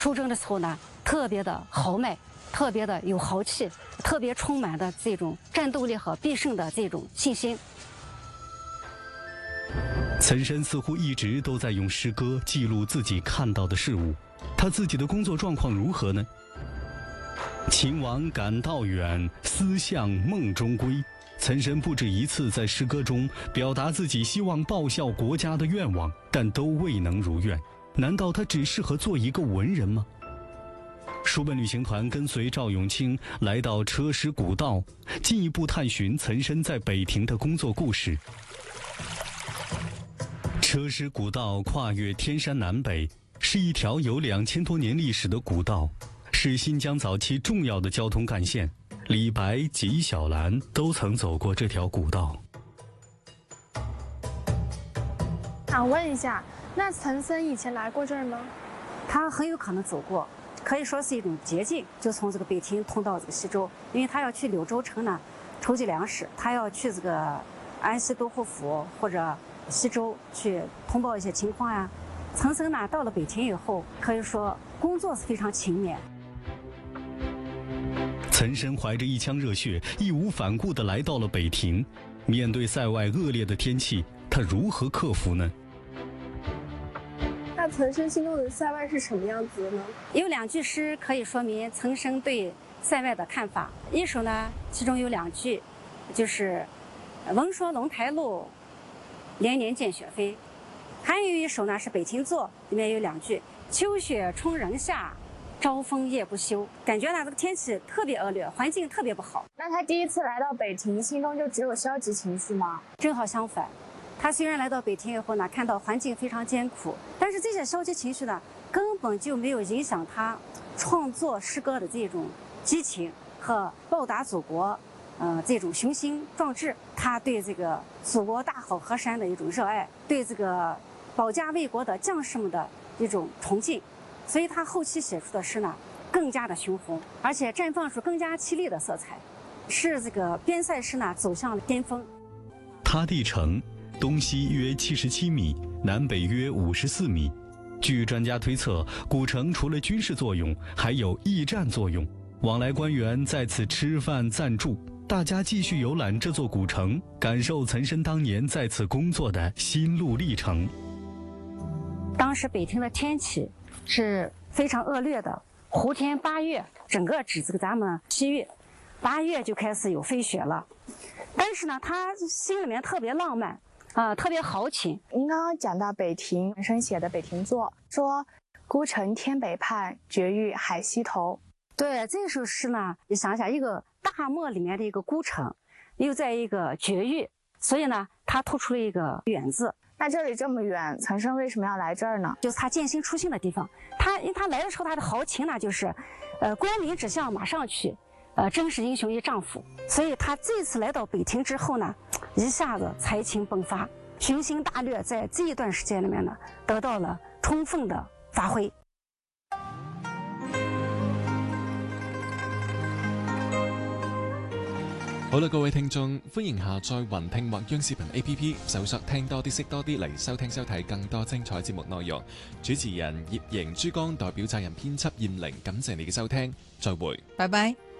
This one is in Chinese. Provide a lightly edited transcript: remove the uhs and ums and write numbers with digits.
出征的时候呢，特别的豪迈，特别的有豪气，特别充满的这种战斗力和必胜的这种信心。 岑参似乎一直都在用诗歌记录自己看到的事物，他自己的工作状况如何呢？秦王赶道远，思向梦中归。岑参不止一次在诗歌中表达自己希望报效国家的愿望，但都未能如愿。难道他只适合做一个文人吗？书本旅行团跟随赵永清来到车师古道，进一步探寻岑参在北庭的工作故事。车师古道跨越天山南北，是一条有2000多年历史的古道，是新疆早期重要的交通干线。李白、纪晓岚都曾走过这条古道。 想问一下，那岑参以前来过这儿吗？ 他很有可能走过，可以说是一种捷径，就从这个北庭通到这个西周，因为他要去柳州城呢筹集粮食，他要去这个安西都护府或者西周去通报一些情况呀。岑参呢到了北庭以后，可以说工作是非常勤勉。 岑参怀着一腔热血，义无反顾地来到了北庭。面对塞外恶劣的天气，他如何克服呢？ 那岑参心中的塞外是什么样子的呢？ 有2句诗可以说明岑参对塞外的看法。一首呢，其中有2句，就是“闻说龙台路，连年见雪飞”。还有一首呢是《北庭作》，里面有2句“秋雪冲人下，朝风夜不休”，感觉呢这个天气特别恶劣，环境特别不好。 那他第一次来到北庭，心中就只有消极情绪吗？ 正好相反，他虽然来到北庭以后呢，看到环境非常艰苦，但是这些消极情绪呢，根本就没有影响他创作诗歌的这种激情和报答祖国，这种雄心壮志。他对这个祖国大好河山的一种热爱，对这个保家卫国的将士们的一种崇敬。所以他后期写出的诗呢，更加的雄宏，而且绽放出更加凄厉的色彩，使这个边塞诗呢走向了巅峰。 他地城东西约77米，南北约54米。据专家推测，古城除了军事作用，还有驿站作用，往来官员在此吃饭暂住。大家继续游览这座古城，感受岑参当年在此工作的心路历程。 当时北庭的天气是非常恶劣的，胡天8月，整个指这个咱们7月，8月就开始有飞雪了。但是呢，他心里面特别浪漫，特别豪情。 您刚刚讲到北庭，岑参写的《北庭作》说“孤城天北畔，绝域海西头”。 对这首诗呢，你想想，一个大漠里面的一个孤城，又在一个绝域，所以呢，他突出了一个远字。 那这里这么远，岑参为什么要来这儿呢？ 就是他建新出行的地方。因为他来的时候，他的豪情呢，就是，官临之相马上去，真是英雄一丈夫。所以他这次来到北庭之后呢，一下子才情迸发，雄心大略在这一段时间里面呢，得到了充分的发挥。 好啦，各位聽眾，歡迎下載雲聽或央視頻 A.P.P. 搜索聽多啲識多啲嚟收聽收睇更多精彩節目內容。主持人葉瑩、珠江代表責任編輯燕玲，感謝你嘅收聽，再會， 拜拜。